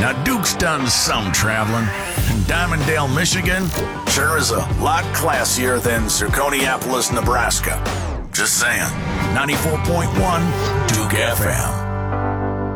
Now, Duke's done some traveling. Diamonddale, Michigan sure is a lot classier than Zirconiapolis, Nebraska. Just saying. 94.1 Duke FM.